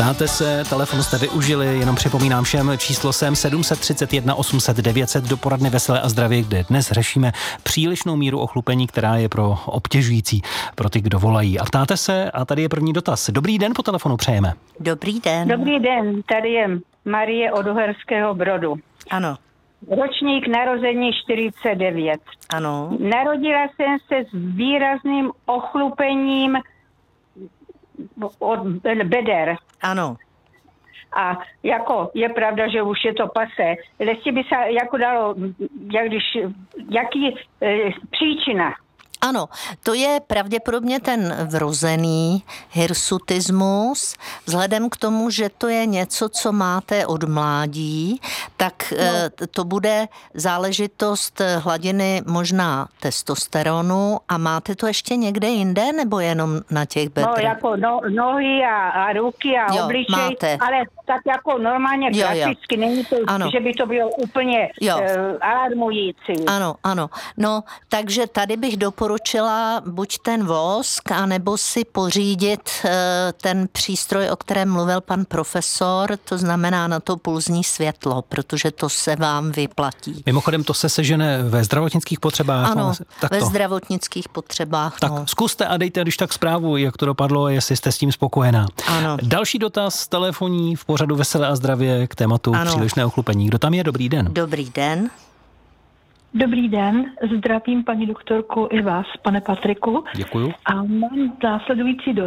Ptáte se, telefon jste využili, jenom připomínám všem, číslo sem 731 800 900 do poradny Veselé a zdravě, kde dnes řešíme přílišnou míru ochlupení, která je pro obtěžující pro ty, kdo volají. A ptáte se, a tady je první dotaz. Dobrý den, po telefonu přejeme. Dobrý den. Dobrý den, tady je Marie od Uherského Brodu. Ano. Ročník narození 49. Ano. Narodila jsem se s výrazným ochlupením od beder. Ano. A jako je pravda, že už je to pase, jestli by se jako dalo, jaký příčina? Ano, to je pravděpodobně ten vrozený hirsutismus. Vzhledem k tomu, že to je něco, co máte od mládí, tak to bude záležitost hladiny možná testosteronu. A máte to ještě někde jinde, nebo jenom na těch bedrech? No, jako nohy a ruky a obličej, máte. Ale tak jako normálně klasicky, není to, že by to bylo úplně alarmující. Ano. No, takže tady bych doporučila buď ten vosk, anebo si pořídit ten přístroj, o kterém mluvil pan profesor, to znamená na to pulzní světlo, protože to se vám vyplatí. Mimochodem to se sežene ve zdravotnických potřebách? Ano, ve zdravotnických potřebách. Tak zkuste a dejte když tak zprávu, jak to dopadlo, jestli jste s tím spokojená. Ano. Další dotaz telefonní v pořadu Veselé a zdravě k tématu přílišné ochlupení. Kdo tam je? Dobrý den. Dobrý den. Dobrý den, zdravím paní doktorku i vás, pane Patriku. Děkuju. A mám následující